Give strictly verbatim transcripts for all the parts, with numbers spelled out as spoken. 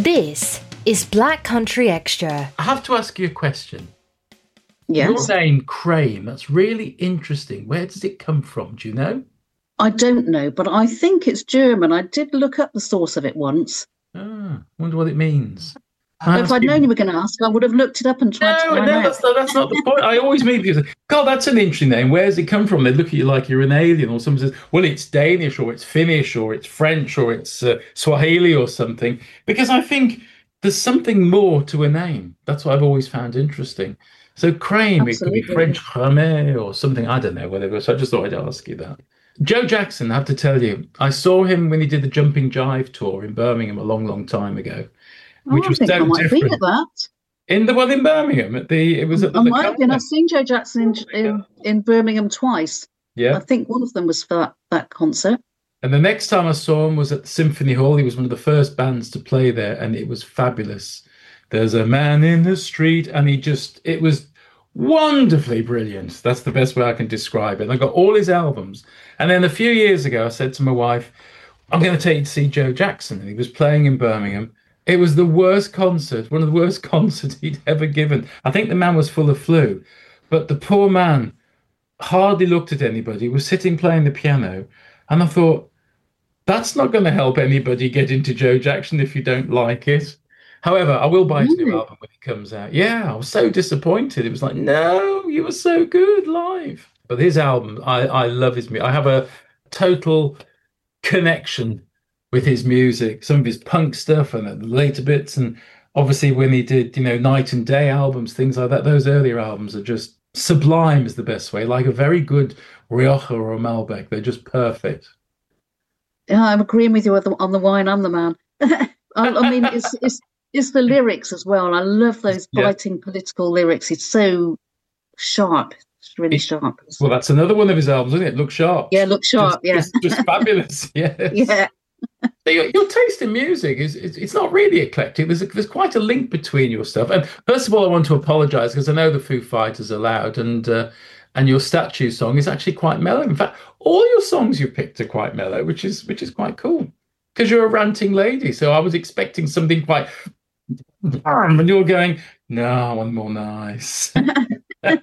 This is Black Country Extra. I have to ask you a question. Yes. Your name, Crane, that's really interesting. Where does it come from? Do you know? I don't know, but I think it's German. I did look up the source of it once. Ah, wonder what it means. If I'd known you were going to ask, I would have looked it up and tried no, to find no, out. that's not, that's not the point. I always meet people say, God, that's an interesting name. Where does it come from? They look at you like you're an alien, or someone says, well, it's Danish, or it's Finnish, or it's French, or it's uh, Swahili, or something. Because I think there's something more to a name. That's what I've always found interesting. So Crane, Absolutely. It could be French Crame or something. I don't know, whatever. So I just thought I'd ask you that. Joe Jackson, I have to tell you, I saw him when he did the Jumping Jive tour in Birmingham a long, long time ago. Which oh, was I think so I might different. be at that. In the one in Birmingham, at the it was at the. I might have been. I've seen Joe Jackson in, in, in Birmingham twice. Yeah, I think one of them was for that, that concert. And the next time I saw him was at the Symphony Hall. He was one of the first bands to play there, and it was fabulous. There's a man in the street, and he just it was wonderfully brilliant. That's the best way I can describe it. And I got all his albums, and then a few years ago, I said to my wife, "I'm going to take you to see Joe Jackson," and he was playing in Birmingham. It was the worst concert, one of the worst concerts he'd ever given. I think the man was full of flu, but the poor man hardly looked at anybody. He was sitting playing the piano, and I thought, that's not going to help anybody get into Joe Jackson if you don't like it. However, I will buy his new album when it comes out. Yeah, I was so disappointed. It was like, no, you were so good live. But his album, I, I love his music. I have a total connection with his music, some of his punk stuff and the later bits. And obviously when he did, you know, Night and Day albums, things like that, those earlier albums are just sublime is the best way, like a very good Rioja or a Malbec. They're just perfect. Yeah, I'm agreeing with you on the, on the wine and the man. I, I mean, it's, it's, it's the lyrics as well. I love those biting yeah. political lyrics. It's so sharp. It's really it, sharp. Well, that's another one of his albums, isn't it? Look Sharp. Yeah, Look Sharp, just, yeah. It's just fabulous, yes. Yeah. So your, your taste in music is it's, it's not really eclectic. There's a, there's quite a link between your stuff. And first of all, I want to apologise because I know the Foo Fighters are loud, and uh, and your Statue song is actually quite mellow. In fact, all your songs you picked are quite mellow, which is which is quite cool because you're a ranting lady. So I was expecting something quite, and you're going, no, I want more nice. I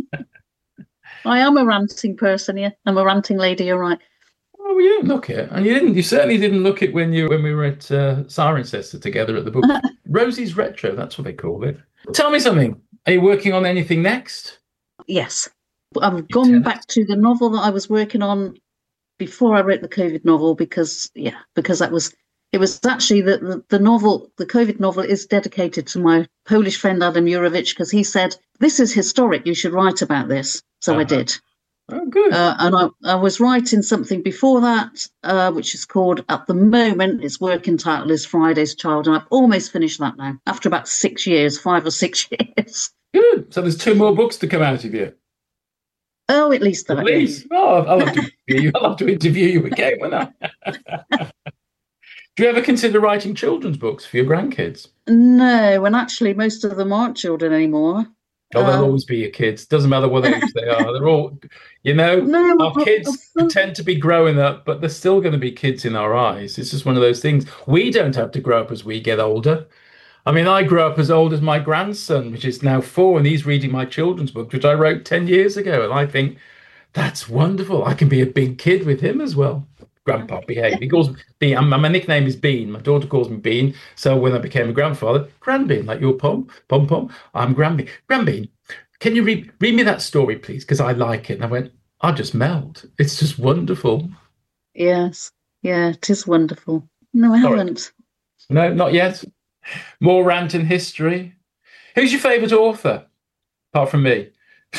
am a ranting person. Yeah, I'm a ranting lady. You're right. Oh, you didn't look it, and you didn't. You certainly didn't look it when you when we were at uh, Cirencester together at the book. Rosie's Retro, that's what they call it. Tell me something. Are you working on anything next? Yes, I've gone back to the novel that I was working on before I wrote the COVID novel because, yeah, because that was it was actually the the, the novel, the COVID novel, is dedicated to my Polish friend Adam Jurowicz because he said this is historic. You should write about this. So uh-huh. I did. Oh, good. Uh, and I, I was writing something before that, uh, which is called, at the moment, its working title is Friday's Child. And I've almost finished that now, after about six years, five or six years. Good. So there's two more books to come out of you. Oh, at least that. At least. Oh, I'll have to interview you. I'll have to interview you again, won't I? Do you ever consider writing children's books for your grandkids? No, and actually most of them aren't children anymore. Oh, they'll um, always be your kids. Doesn't matter what age they are. They're all, you know, no, our but, kids but, pretend to be growing up, but they're still going to be kids in our eyes. It's just one of those things. We don't have to grow up as we get older. I mean, I grew up as old as my grandson, which is now four, and he's reading my children's book, which I wrote ten years ago. And I think that's wonderful. I can be a big kid with him as well. Grandpa, behave. He calls me Bean. My nickname is Bean. My daughter calls me Bean. So when I became a grandfather, Grandbean, like your pom, pom pom, I'm Grandbean. Grandbean, can you read read me that story, please? Because I like it. And I went, I'll just melt. It's just wonderful. Yes. Yeah, it is wonderful. No, I Sorry. haven't. No, not yet. More rant and history. Who's your favourite author, apart from me?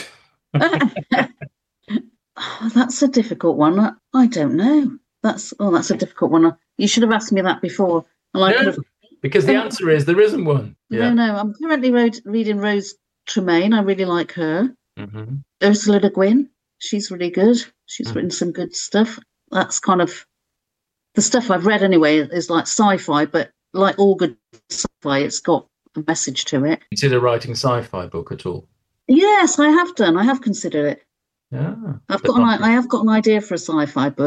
Oh, that's a difficult one. I, I don't know. That's oh, that's a difficult one. You should have asked me that before. And I no, could have... Because the answer is there isn't one. Yeah. No, no. I'm currently read, reading Rose Tremaine. I really like her. Mm-hmm. Ursula Le Guin. She's really good. She's mm-hmm. written some good stuff. That's kind of the stuff I've read anyway. Is like sci-fi, but like all good sci-fi, it's got a message to it. Consider writing a sci-fi book at all? Yes, I have done. I have considered it. Yeah, I've got an, I have got an idea for a sci-fi book.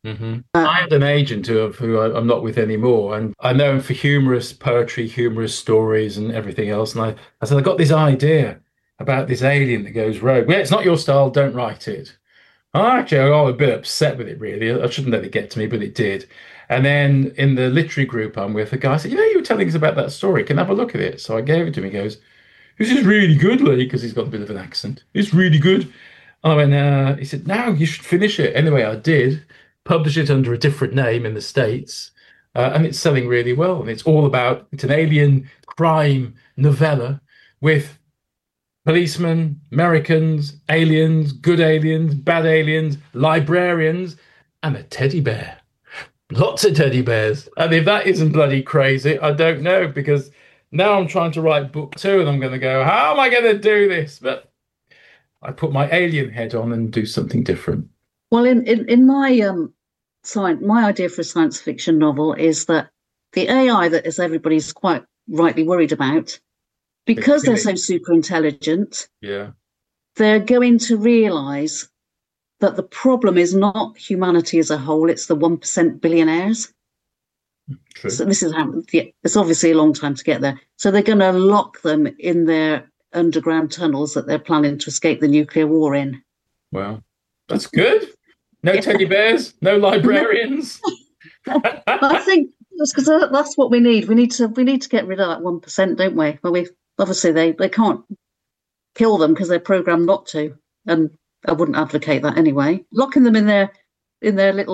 Mm-hmm. Uh, I had an agent who, who I- I'm not with anymore, and I know him for humorous poetry, humorous stories, and everything else. And I, I said, I got this idea about this alien that goes rogue. Yeah, it's not your style. Don't write it. Oh, actually, I got a bit upset with it, really. I shouldn't let it get to me, but it did. And then in the literary group I'm with, the guy said, you know, you were telling us about that story. Can I have a look at it? So I gave it to him. He goes, this is really good, Lee, because he's got a bit of an accent. It's really good. I went, uh, he said, no, you should finish it. Anyway, I did publish it under a different name in the States. Uh, and it's selling really well. And it's all about, it's an alien crime novella with policemen, Americans, aliens, good aliens, bad aliens, librarians, and a teddy bear. Lots of teddy bears. And if that isn't bloody crazy, I don't know, because now I'm trying to write book two and I'm going to go, how am I going to do this? But I put my alien head on and do something different. Well, in, in, in my um, science, my idea for a science fiction novel is that the A I that is everybody's quite rightly worried about, because they're so super intelligent, yeah, they're going to realise that the problem is not humanity as a whole, it's the one percent billionaires. True. So this is how, yeah, it's obviously a long time to get there. So they're going to lock them in their underground tunnels that they're planning to escape the nuclear war in. Well, that's good. No teddy bears, no librarians. I think because that's what we need. We need to we need to get rid of that one percent, don't we? Well, we obviously they they can't kill them because they're programmed not to, and I wouldn't advocate that anyway. Locking them in their in their little